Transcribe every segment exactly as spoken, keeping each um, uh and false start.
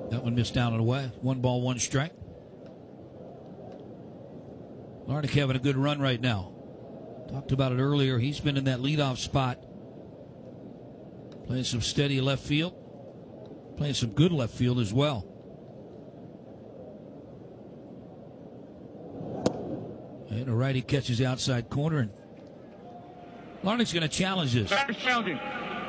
That one missed down and away. One ball, one strike. Larnach having a good run right now. Talked about it earlier. He's been in that leadoff spot. Playing some steady left field. Playing some good left field as well. And a righty catches the outside corner. And Larnach's going to challenge this. Challenging.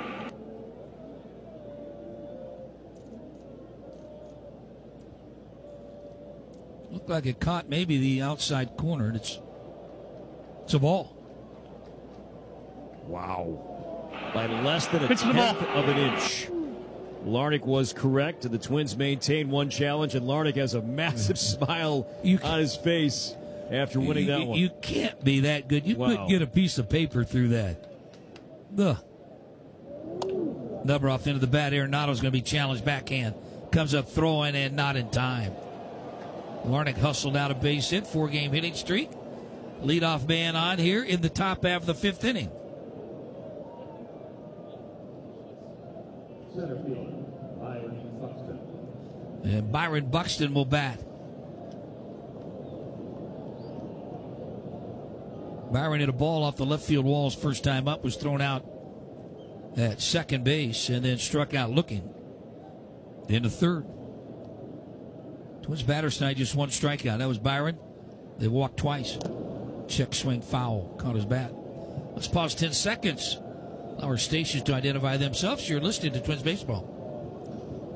Looked like it caught maybe the outside corner, and it's it's a ball. Wow. By less than a tenth of an inch. Larnach was correct, and the Twins maintain one challenge, and Larnach has a massive smile You on his face after winning you, that one. You can't be that good. You Wow. couldn't get a piece of paper through that. Ugh. Number off into the bat. Arenado's going to be challenged backhand. Comes up throwing and not in time. Larnach hustled out a base hit. Four-game hitting streak. Leadoff man on here in the top half of the fifth inning. Center field, Byron Buxton. And Byron Buxton will bat. Byron hit a ball off the left field wall's first time up, was thrown out at second base, and then struck out looking into third. Twins batter tonight, just one strikeout. That was Byron. They walked twice. Check swing foul. Caught his bat. Let's pause ten seconds. Our stations to identify themselves. You're listening to Twins Baseball.